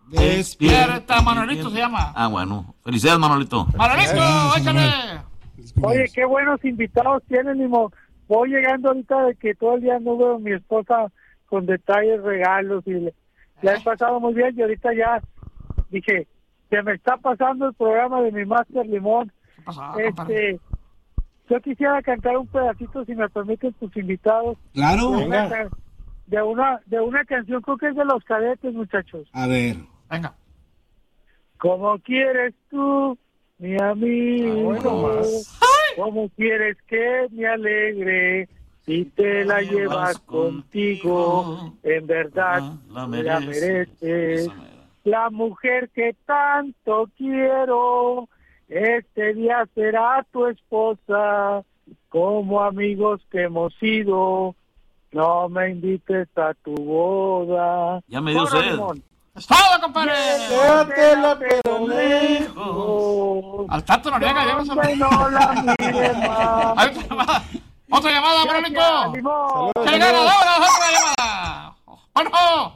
Despierta, Manuelito se llama. Ah, bueno. Felicidades, Manolito. Manolito, échale. Oye, qué buenos invitados tienen, Limo. Voy llegando ahorita de que todo el día no veo a mi esposa con detalles, regalos, y le he pasado muy bien, y ahorita ya dije, se me está pasando el programa de mi Master Limón. ¿Qué pasó, Yo quisiera cantar un pedacito, si me permiten tus invitados. Claro. De una canción, creo que es de Los Cadetes, muchachos. A ver. Venga. ¿Cómo quieres tú, mi amigo? ¿Cómo quieres que me alegre si te la llevas contigo? En verdad la mereces. La mujer que tanto quiero, este día será tu esposa. Como amigos que hemos sido, no me invites a tu boda. Ya me dio sed. ¡Es todo, compadre! Quédatela pero lejos. Al tanto Noriega, ya No la mires más. Hay otra llamada, Manolito. ¡Qué ganadora! ¡Otra llamada! ¡Bueno!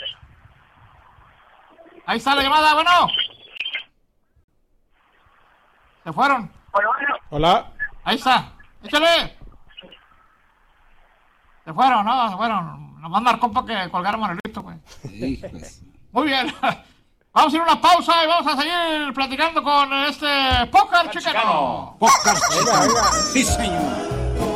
Ahí está la llamada, bueno. ¿Se fueron? Hola. Ahí está. ¡Échale! Se fueron, ¿no? Se fueron. Nos manda el compa que colgar a Manolito, pues. Muy bien. Vamos a ir a una pausa y vamos a seguir platicando con este Póker Chicano. Póker Chicano. Sí, señor.